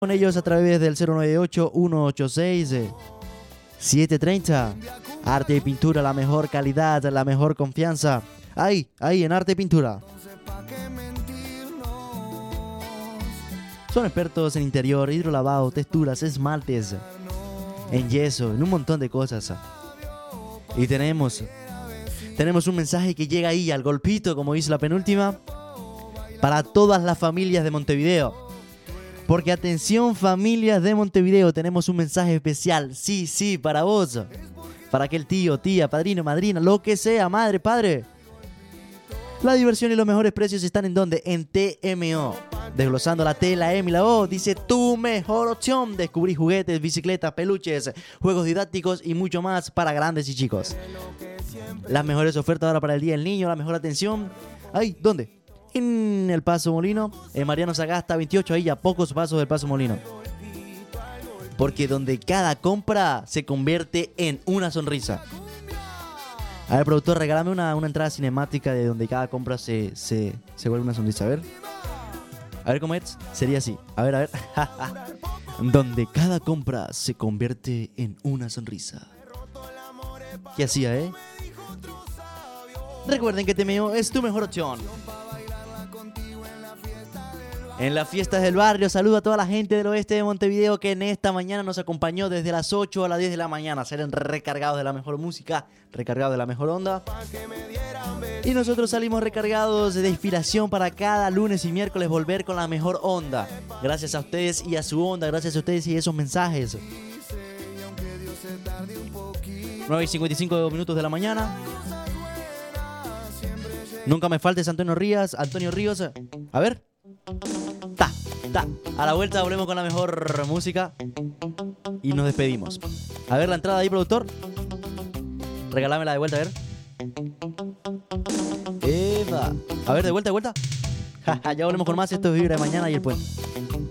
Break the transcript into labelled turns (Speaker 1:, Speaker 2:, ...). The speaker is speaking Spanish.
Speaker 1: Con ellos a través del 098-186-730. Arte y pintura, la mejor calidad, la mejor confianza. Ahí en arte y pintura. Son expertos en interior, hidrolavado, texturas, esmaltes, en yeso, en un montón de cosas. Y tenemos un mensaje que llega ahí al golpito, como dice la penúltima, para todas las familias de Montevideo. Porque atención, familias de Montevideo, tenemos un mensaje especial, sí, para vos. Para aquel tío, tía, padrino, madrina, lo que sea, madre, padre. La diversión y los mejores precios están ¿en dónde? En TMO. Desglosando la T, la M y la O, dice tu mejor opción. Descubrí juguetes, bicicletas, peluches, juegos didácticos y mucho más para grandes y chicos. Las mejores ofertas ahora para el Día del Niño, la mejor atención. Ahí, ¿dónde? En el Paso Molino, en Mariano Sagasta 28, ahí a pocos pasos del Paso Molino. Porque donde cada compra se convierte en una sonrisa. A ver, productor, regálame una entrada cinemática de donde cada compra se vuelve una sonrisa. A ver cómo es. Sería así. A ver. Donde cada compra se convierte en una sonrisa. ¿Qué hacía, Recuerden que TMO es tu mejor opción. En las fiestas del barrio, saludo a toda la gente del oeste de Montevideo que en esta mañana nos acompañó desde las 8 a las 10 de la mañana. Salen recargados de la mejor música, recargados de la mejor onda. Y nosotros salimos recargados de inspiración para cada lunes y miércoles volver con la mejor onda. Gracias a ustedes y a su onda, gracias a ustedes y a esos mensajes. 9:55 de la mañana. Nunca me faltes, Antonio Ríos. A ver. A la vuelta volvemos con la mejor música y nos despedimos. A ver la entrada ahí, productor. Regalámela de vuelta, a ver. Eva. A ver, de vuelta. Ya volvemos con más. Esto es Vibra de Mañana y el Puente.